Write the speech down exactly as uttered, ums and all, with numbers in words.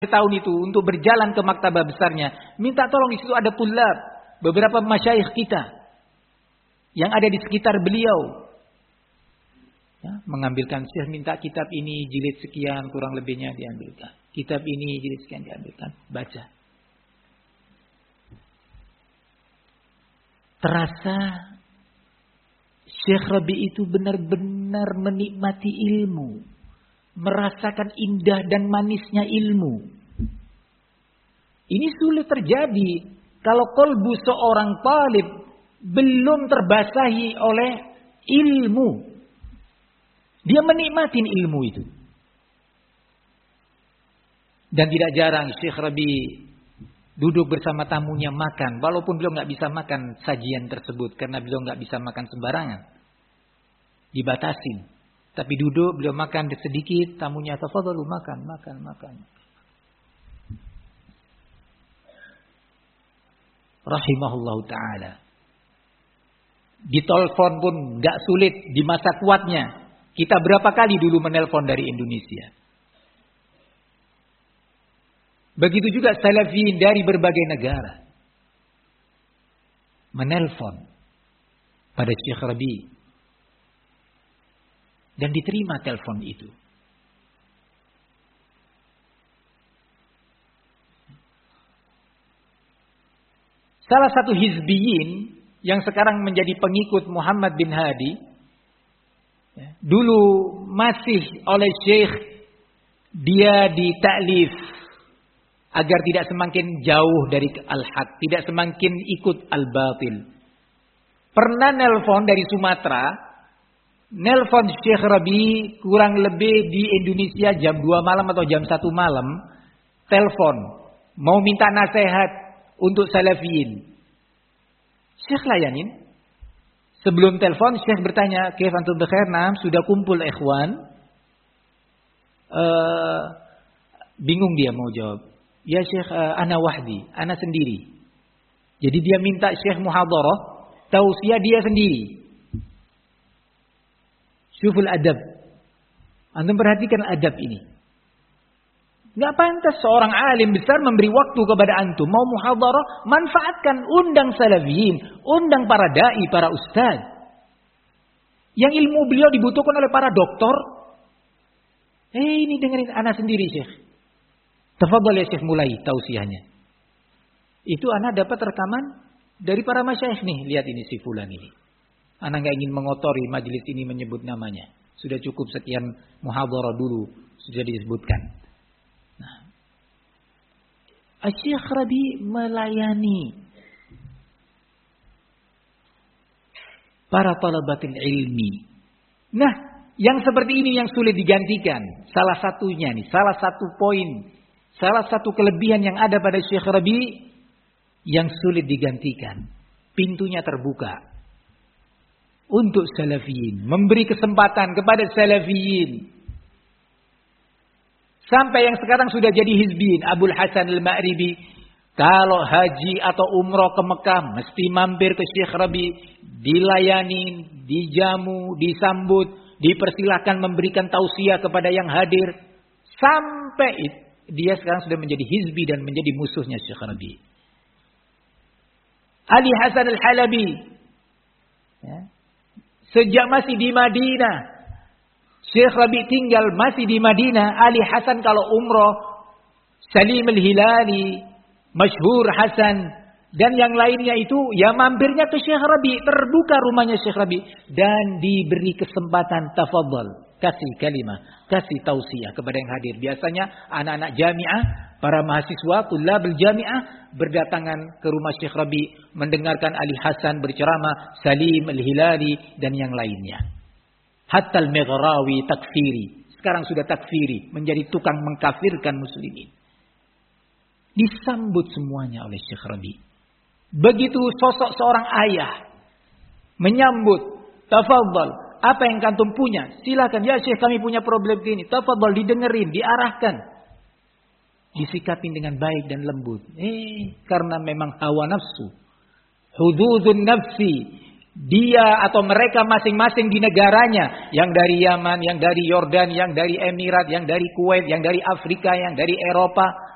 tahun itu untuk berjalan ke maktabah besarnya, minta tolong di situ ada tulab, beberapa masyayikh kita yang ada di sekitar beliau. Ya, mengambilkan, Syekh minta kitab ini jilid sekian, kurang lebihnya diambilkan. Kitab ini jilid sekian diambilkan, baca. Terasa Syekh Rabi itu benar-benar menikmati ilmu, merasakan indah dan manisnya ilmu. Ini sulit terjadi kalau kolbu seorang talib belum terbasahi oleh ilmu. Dia menikmati ilmu itu. Dan tidak jarang Syekh Rabi duduk bersama tamunya makan, walaupun beliau nggak bisa makan sajian tersebut karena beliau nggak bisa makan sembarangan, dibatasin. Tapi duduk beliau makan sedikit, tamunya tafadhalu makan, makan, makan. Rahimahullah taala. Ditelepon pun nggak sulit di masa kuatnya. Kita berapa kali dulu menelpon dari Indonesia. Begitu juga salafiyin dari berbagai negara menelpon pada Syekh Rabi. Dan diterima telepon itu. Salah satu hizbiyin yang sekarang menjadi pengikut Muhammad bin Hadi, dulu masih oleh Syekh dia ditaklif agar tidak semakin jauh dari al-haq, tidak semakin ikut al-batil. Pernah nelpon dari Sumatera, nelpon Syekh Rabi kurang lebih di Indonesia jam dua malam atau jam satu malam, telepon mau minta nasihat untuk salafiyin. Syekh layanin. Sebelum telepon Syekh bertanya, "Kaif antum bikhair? Naam, sudah kumpul ikhwan?" Uh, bingung dia mau jawab. "Ya Syekh, uh, ana wahdi, ana sendiri." Jadi dia minta Syekh muhadharah, tausiah dia sendiri. Syuful adab. Antum perhatikan adab ini. Enggak pantas seorang alim besar memberi waktu kepada antum mau muhadharah, manfaatkan, undang salafiyin, undang para dai, para ustaz. Yang ilmu beliau dibutuhkan oleh para doktor. Eh ini dengerin ana sendiri Syekh. Tafadhal ya Syekh, mulai tausiahnya. Itu ana dapat rekaman dari para masyayikh nih, lihat ini si fulan ini. Ana enggak ingin mengotori majelis ini menyebut namanya. Sudah cukup sekian muhadharah dulu sudah disebutkan. Syekh Rabi melayani para talabatul ilmi. Nah, yang seperti ini yang sulit digantikan. Salah satunya nih, salah satu poin, salah satu kelebihan yang ada pada Syekh Rabi yang sulit digantikan. Pintunya terbuka untuk salafiyin, memberi kesempatan kepada salafiyin. Sampai yang sekarang sudah jadi hizbiyin, Abul Hasan al-Ma'ribi, kalau haji atau umroh ke Mekah, mesti mampir ke Syekh Rabi, dilayani, dijamu, disambut, dipersilahkan memberikan tausiah kepada yang hadir. Sampai dia sekarang sudah menjadi hizbi dan menjadi musuhnya Syekh Rabi. Ali Hasan al-Halabi, ya, sejak masih di Madinah, Syekh Rabi tinggal masih di Madinah. Ali Hasan kalau umroh, Salim al-Hilali, Masyhur Hasan, dan yang lainnya itu ya mampirnya ke Syekh Rabi. Terbuka rumahnya Syekh Rabi. Dan diberi kesempatan, tafadhal, kasih kalimah, kasih tausiah kepada yang hadir. Biasanya anak-anak jami'ah, para mahasiswa, tulabul jami'ah berdatangan ke rumah Syekh Rabi mendengarkan Ali Hasan berceramah, Salim al-Hilali, dan yang lainnya. Hatta al-Maghrawi takfiri. Sekarang sudah takfiri. Menjadi tukang mengkafirkan muslimin. Disambut semuanya oleh Syekh Rabi. Begitu sosok seorang ayah menyambut. Tafadhal. Apa yang kantum punya? Silakan. Ya Syekh, kami punya problem gini. Tafadhal, didengerin, diarahkan. Disikapin dengan baik dan lembut. Eh, karena memang hawa nafsu. Hududun nafsi. Dia atau mereka masing-masing di negaranya, yang dari Yaman, yang dari Yordan, yang dari Emirat, yang dari Kuwait, yang dari Afrika, yang dari Eropa,